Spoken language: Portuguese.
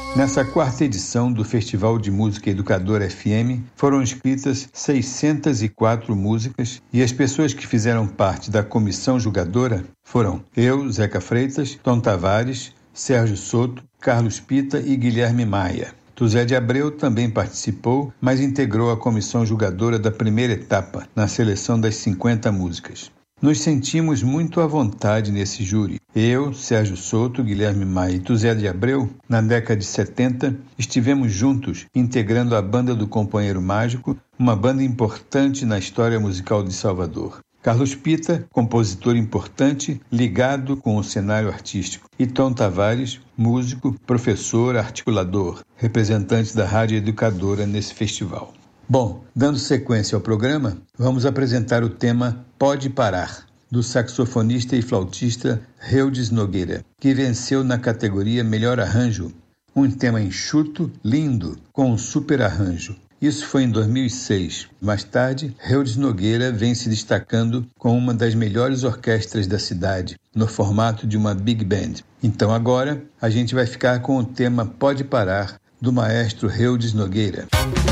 Nessa quarta edição do Festival de Música Educadora FM, foram escritas 604 músicas e as pessoas que fizeram parte da comissão julgadora foram eu, Zeca Freitas, Tom Tavares, Sérgio Soto, Carlos Pita e Guilherme Maia. Tuzé de Abreu também participou, mas integrou a comissão julgadora da primeira etapa, na seleção das 50 músicas. Nos sentimos muito à vontade nesse júri. Eu, Sérgio Soto, Guilherme Maia e Tuzé de Abreu, na década de 70, estivemos juntos, integrando a Banda do Companheiro Mágico, uma banda importante na história musical de Salvador. Carlos Pita, compositor importante, ligado com o cenário artístico. E Tom Tavares, músico, professor, articulador, representante da Rádio Educadora nesse festival. Bom, dando sequência ao programa, vamos apresentar o tema Pode Parar, do saxofonista e flautista Eudes Nogueira, que venceu na categoria Melhor Arranjo. Um tema enxuto, lindo, com um super arranjo. Isso foi em 2006. Mais tarde, Eudes Nogueira vem se destacando com uma das melhores orquestras da cidade, no formato de uma big band. Então agora, a gente vai ficar com o tema Pode Parar, do maestro Eudes Nogueira.